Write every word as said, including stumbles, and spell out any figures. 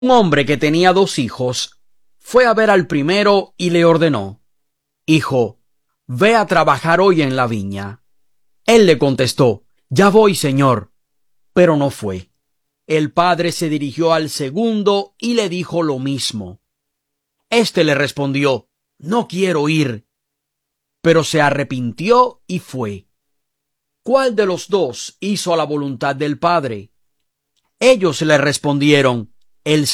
Un hombre que tenía dos hijos fue a ver al primero y le ordenó: «Hijo, ve a trabajar hoy en la viña». Él le contestó: «Ya voy, señor». Pero no fue. El padre se dirigió al segundo y le dijo lo mismo. Este le respondió: «No quiero ir». Pero se arrepintió y fue. ¿Cuál de los dos hizo la voluntad del padre? Ellos le respondieron: «El